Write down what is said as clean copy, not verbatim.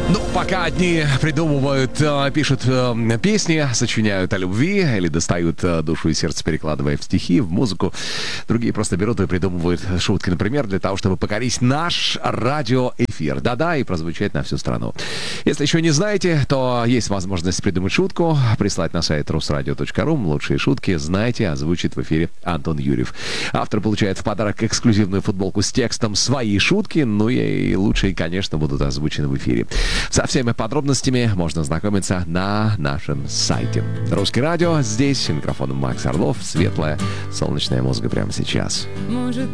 Ну, пока одни придумывают, пишут песни, сочиняют о любви или достают душу и сердце, перекладывая в стихи, в музыку. Другие просто берут и придумывают шутки, например, для того, чтобы покорить наш радиоэфир. Да-да, и прозвучать на всю страну. Если еще не знаете, то есть возможность придумать шутку, прислать на сайт rusradio.ru. Лучшие шутки, знаете, озвучит в эфире Антон Юрьев. Автор получает в подарок эксклюзивную футболку с текстом «Свои шутки», ну и лучшие, конечно, будут озвучены в эфире. Со всеми подробностями можно знакомиться на нашем сайте. Русское радио. Здесь микрофон Макс Орлов. Светлая, солнечная музыка прямо сейчас.